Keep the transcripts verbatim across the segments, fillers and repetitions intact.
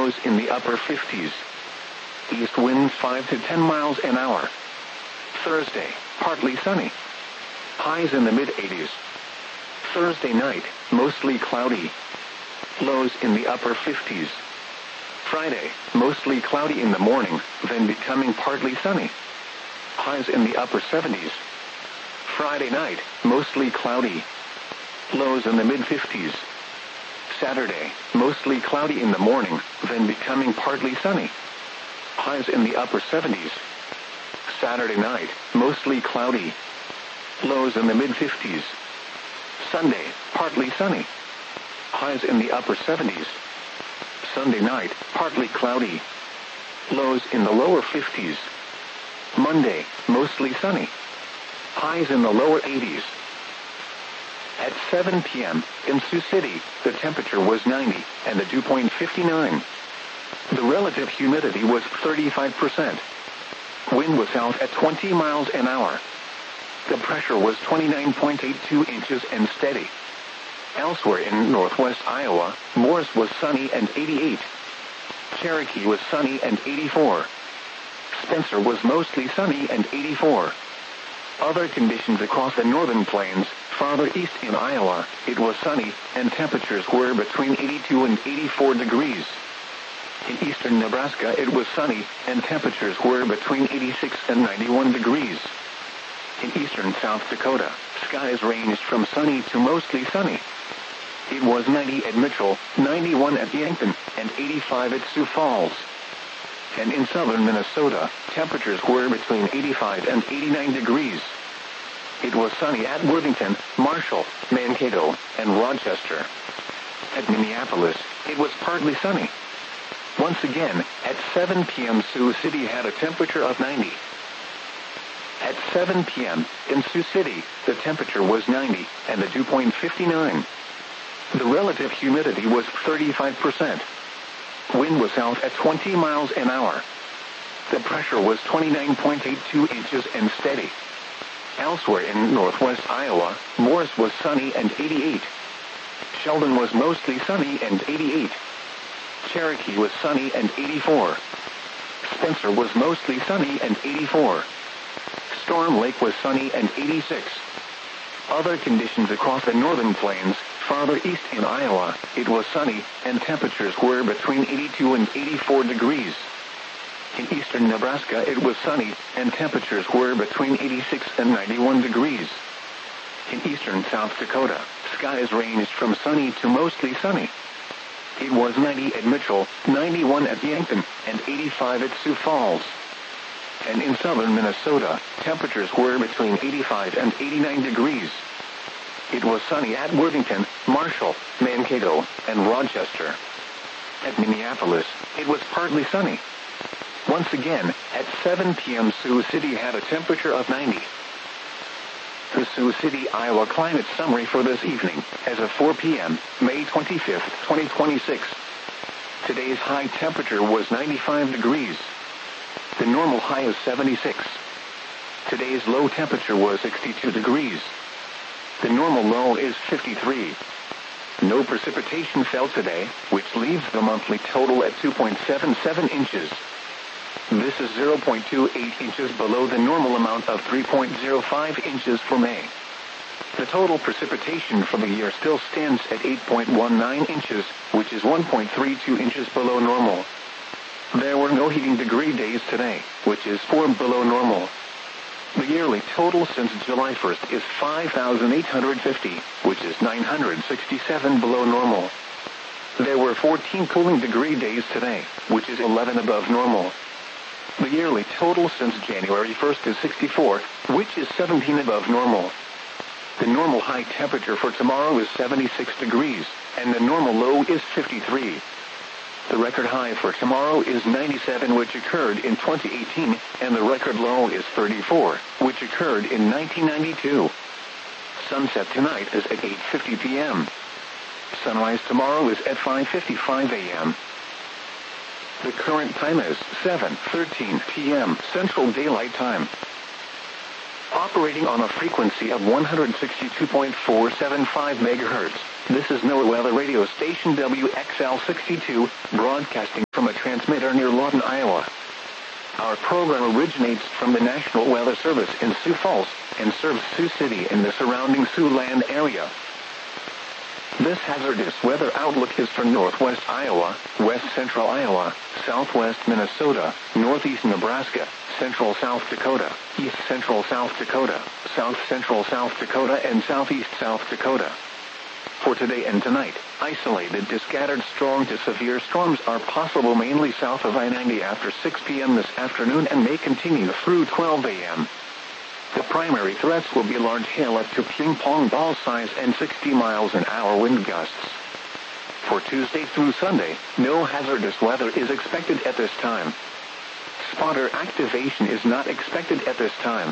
lows in the upper fifties. East winds five to ten miles an hour. Thursday, partly sunny. Highs in the mid-eighties. Thursday night, mostly cloudy. Lows in the upper fifties. Friday, mostly cloudy in the morning, then becoming partly sunny. Highs in the upper seventies. Friday night, mostly cloudy. Lows in the mid-fifties. Saturday, mostly cloudy in the morning, then becoming partly sunny. Highs in the upper seventies. Saturday night, mostly cloudy. Lows in the mid-fifties. Sunday, partly sunny. Highs in the upper seventies. Sunday night, partly cloudy. Lows in the lower fifties. Monday, mostly sunny. Highs in the lower eighties. At seven p.m., in Sioux City, the temperature was ninety, and the dew point fifty-nine. The relative humidity was thirty-five percent. Wind was south at twenty miles an hour. The pressure was twenty-nine point eight two inches and steady. Elsewhere in northwest Iowa, Morris was sunny and eighty-eight. Cherokee was sunny and eighty-four. Spencer was mostly sunny and eighty-four. Other conditions across the northern plains, farther east in Iowa, it was sunny, and temperatures were between eighty-two and eighty-four degrees. In eastern Nebraska it was sunny, and temperatures were between eighty-six and ninety-one degrees. In eastern South Dakota, skies ranged from sunny to mostly sunny. It was ninety at Mitchell, ninety-one at Yankton, and eighty-five at Sioux Falls. And in southern Minnesota, temperatures were between eighty-five and eighty-nine degrees. It was sunny at Worthington, Marshall, Mankato, and Rochester. At Minneapolis, it was partly sunny. Once again, at seven p.m. Sioux City had a temperature of ninety. At seven p.m., in Sioux City, the temperature was ninety, and the dew point fifty-nine. The relative humidity was thirty-five percent. Wind was south at twenty miles an hour. The pressure was twenty-nine point eight two inches and steady. Elsewhere in northwest Iowa, Morris was sunny and eighty-eight. Sheldon was mostly sunny and eighty-eight. Cherokee was sunny and eighty-four. Spencer was mostly sunny and eighty-four. Storm Lake was sunny and eighty-six. Other conditions across the northern plains, farther east in Iowa, it was sunny, and temperatures were between eighty-two and eighty-four degrees. In eastern Nebraska it was sunny, and temperatures were between eighty-six and ninety-one degrees. In eastern South Dakota, skies ranged from sunny to mostly sunny. It was ninety at Mitchell, ninety-one at Yankton, and eighty-five at Sioux Falls. And in southern Minnesota, temperatures were between eighty-five and eighty-nine degrees. It was sunny at Worthington, Marshall, Mankato, and Rochester. At Minneapolis, it was partly sunny. Once again, at seven p.m. Sioux City had a temperature of ninety. The Sioux City, Iowa climate summary for this evening, as of four p.m., May twenty-fifth, twenty twenty-six. Today's high temperature was ninety-five degrees. The normal high is seventy-six. Today's low temperature was sixty-two degrees. The normal low is fifty-three. No precipitation fell today, which leaves the monthly total at two point seven seven inches. This is zero point two eight inches below the normal amount of three point zero five inches for May. The total precipitation for the year still stands at eight point one nine inches, which is one point three two inches below normal. There were no heating degree days today, which is four below normal. The yearly total since July first is five thousand eight hundred fifty, which is nine hundred sixty-seven below normal. There were fourteen cooling degree days today, which is eleven above normal. The yearly total since January first is sixty-four, which is seventeen above normal. The normal high temperature for tomorrow is seventy-six degrees, and the normal low is fifty-three. The record high for tomorrow is ninety-seven, which occurred in twenty eighteen, and the record low is thirty-four, which occurred in nineteen ninety-two. Sunset tonight is at eight fifty p.m. Sunrise tomorrow is at five fifty-five a.m. The current time is seven thirteen p.m. Central Daylight Time. Operating on a frequency of one hundred sixty-two point four seven five megahertz, this is NOAA Weather Radio Station W X L sixty-two, broadcasting from a transmitter near Lawton, Iowa. Our program originates from the National Weather Service in Sioux Falls and serves Sioux City and the surrounding Siouxland area. This hazardous weather outlook is for northwest Iowa, west central Iowa, southwest Minnesota, northeast Nebraska, central South Dakota, east central South Dakota, south central South Dakota, and southeast South Dakota. For today and tonight, isolated to scattered strong to severe storms are possible mainly south of I ninety after six p m this afternoon and may continue through twelve a m The primary threats will be large hail up to ping-pong ball size and sixty miles an hour wind gusts. For Tuesday through Sunday, no hazardous weather is expected at this time. Spotter activation is not expected at this time.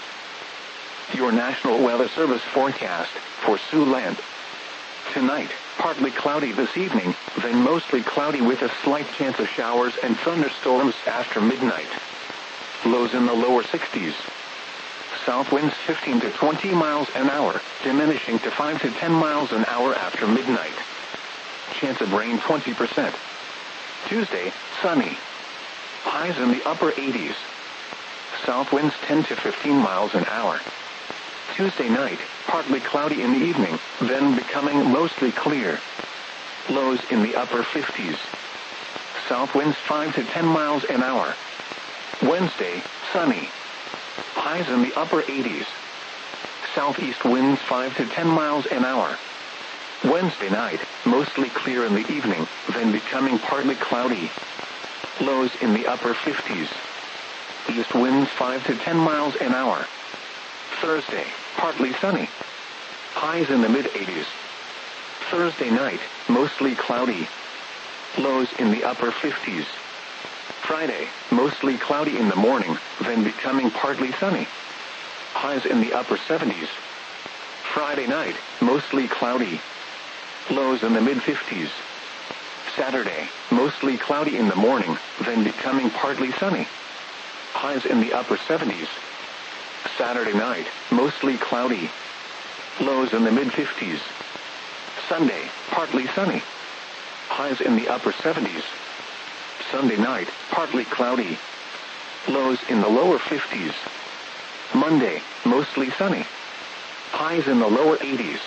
Your National Weather Service forecast for Siouxland. Tonight, partly cloudy this evening, then mostly cloudy with a slight chance of showers and thunderstorms after midnight. Lows in the lower sixties. South winds fifteen to twenty miles an hour, diminishing to five to ten miles an hour after midnight. Chance of rain twenty percent. Tuesday, sunny. Highs in the upper eighties. South winds ten to fifteen miles an hour. Tuesday night, partly cloudy in the evening, then becoming mostly clear. Lows in the upper fifties. South winds five to ten miles an hour. Wednesday, sunny. Highs in the upper eighties. Southeast winds five to ten miles an hour. Wednesday night, mostly clear in the evening, then becoming partly cloudy. Lows in the upper fifties. East winds five to ten miles an hour. Thursday, partly sunny. Highs in the mid-eighties. Thursday night, mostly cloudy. Lows in the upper fifties. Friday, mostly cloudy in the morning, then becoming partly sunny. Highs in the upper seventies. Friday night, mostly cloudy. Lows in the mid-fifties. Saturday, mostly cloudy in the morning, then becoming partly sunny. Highs in the upper seventies. Saturday night, mostly cloudy. Lows in the mid-fifties. Sunday, partly sunny. Highs in the upper seventies. Sunday night, partly cloudy. Lows in the lower fifties. Monday, mostly sunny. Highs in the lower eighties.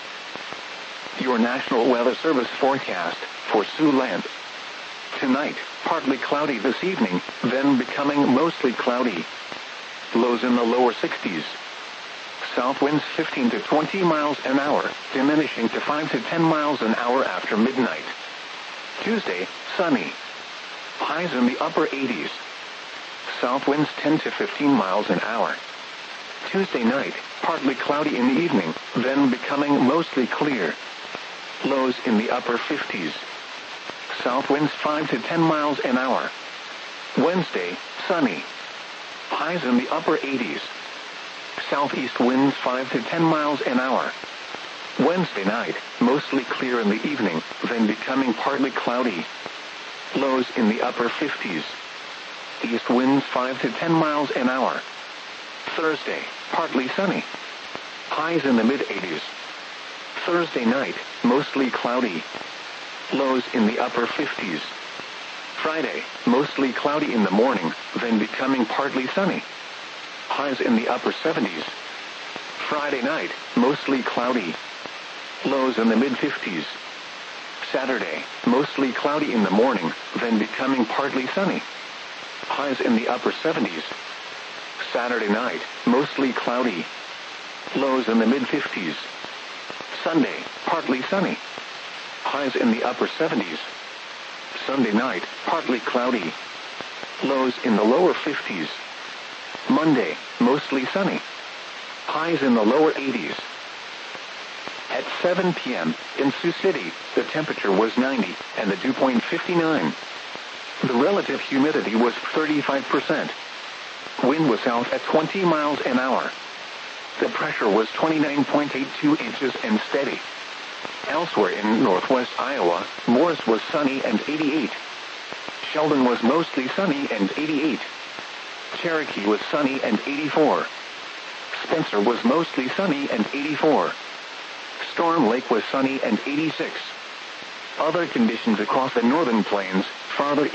Your National Weather Service forecast for Siouxland. Tonight, partly cloudy this evening, then becoming mostly cloudy. Lows in the lower sixties. South winds fifteen to twenty miles an hour, diminishing to five to ten miles an hour after midnight. Tuesday, sunny. Highs in the upper eighties. South winds ten to fifteen miles an hour. Tuesday night, partly cloudy in the evening, then becoming mostly clear. Lows in the upper fifties. South winds five to ten miles an hour. Wednesday, sunny. Highs in the upper eighties. Southeast winds five to ten miles an hour. Wednesday night, mostly clear in the evening, then becoming partly cloudy. Lows in the upper fifties. East winds five to ten miles an hour. Thursday, partly sunny. Highs in the mid-eighties. Thursday night, mostly cloudy. Lows in the upper fifties. Friday, mostly cloudy in the morning, then becoming partly sunny. Highs in the upper seventies. Friday night, mostly cloudy. Lows in the mid-fifties. Saturday, mostly cloudy in the morning, then becoming partly sunny. Highs in the upper seventies. Saturday night, mostly cloudy. Lows in the mid-fifties. Sunday, partly sunny. Highs in the upper seventies. Sunday night, partly cloudy. Lows in the lower fifties. Monday, mostly sunny. Highs in the lower eighties. At seven p m in Sioux City, the temperature was ninety and the dew point fifty-nine. The relative humidity was thirty-five percent. Wind was south at twenty miles an hour. The pressure was twenty-nine point eight two inches and steady. Elsewhere in northwest Iowa, Morris was sunny and eighty-eight. Sheldon was mostly sunny and eighty-eight. Cherokee was sunny and eighty-four. Spencer was mostly sunny and eighty-four. Storm Lake was sunny and eighty-six. Other conditions across the northern plains, farther